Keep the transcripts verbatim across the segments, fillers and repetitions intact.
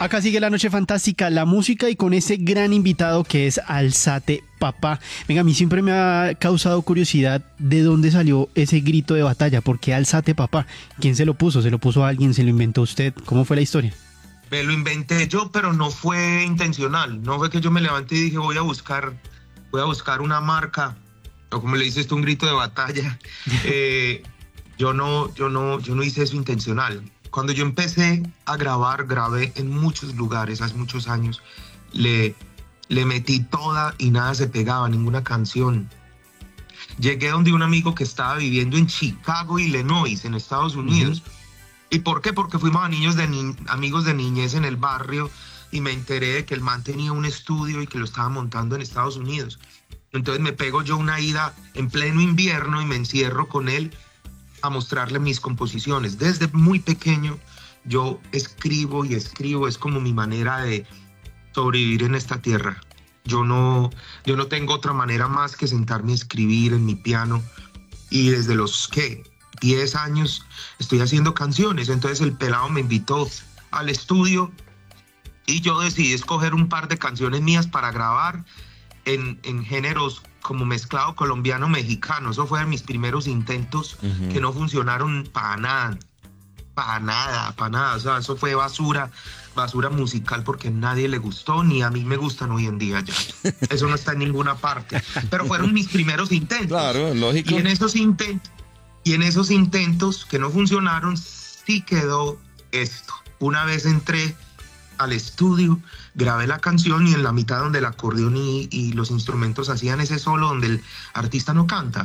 Acá sigue la noche fantástica, la música y con ese gran invitado que es Alzate Papá. Venga, a mí siempre me ha causado curiosidad de dónde salió ese grito de batalla. ¿Por qué Alzate Papá? ¿Quién se lo puso? ¿Se lo puso a alguien? ¿Se lo inventó usted? ¿Cómo fue la historia? Me lo inventé yo, pero no fue intencional. No fue que yo me levanté y dije voy a buscar, voy a buscar una marca, o como le dices tú, un grito de batalla. eh, yo no, yo no, yo no hice eso intencional. Cuando yo empecé a grabar, grabé en muchos lugares, hace muchos años. Le, le metí toda y nada se pegaba, ninguna canción. Llegué donde un amigo que estaba viviendo en Chicago, Illinois, en Estados Unidos. Uh-huh. ¿Y por qué? Porque fuimos a niños de ni- amigos de niñez en el barrio y me enteré de que el man tenía un estudio y que lo estaba montando en Estados Unidos. Entonces me pego yo una ida en pleno invierno y me encierro con él a mostrarle mis composiciones. Desde muy pequeño yo escribo y escribo, es como mi manera de sobrevivir en esta tierra. Yo no, yo no tengo otra manera más que sentarme a escribir en mi piano y desde los, ¿qué? diez años estoy haciendo canciones. Entonces el pelado me invitó al estudio y yo decidí escoger un par de canciones mías para grabar en, en géneros como mezclado colombiano-mexicano. Eso fue de mis primeros intentos uh-huh. que no funcionaron para nada, para nada, para nada. O sea, eso fue basura, basura musical porque a nadie le gustó, ni a mí me gustan hoy en día ya. Eso no está en ninguna parte. Pero fueron mis primeros intentos. Claro, lógico. Y en esos intentos, y en esos intentos que no funcionaron, sí quedó esto. Una vez entré al estudio, grabé la canción y en la mitad donde el acordeón y, y los instrumentos hacían ese solo donde el artista no canta,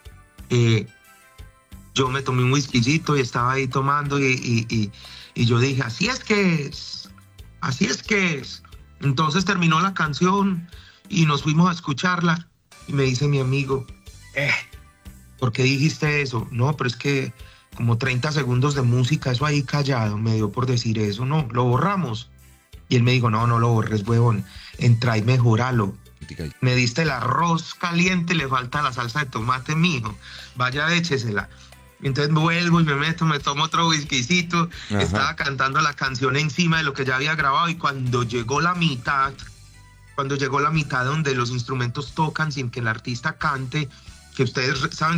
eh, yo me tomé un whiskycito y estaba ahí tomando y, y, y, y yo dije, así es que es, así es que es. Entonces terminó la canción y nos fuimos a escucharla y me dice mi amigo, eh, ¿por qué dijiste eso? No, pero es que como treinta segundos de música, eso ahí callado, me dio por decir eso, no, lo borramos. Y él me dijo, no, no lo borres, huevón, entra y mejoralo. Me diste el arroz caliente, le falta la salsa de tomate, mijo, vaya, échesela. Entonces vuelvo y me meto, me tomo otro whiskycito, Ajá. estaba cantando la canción encima de lo que ya había grabado y cuando llegó la mitad, cuando llegó la mitad donde los instrumentos tocan sin que el artista cante, que ustedes saben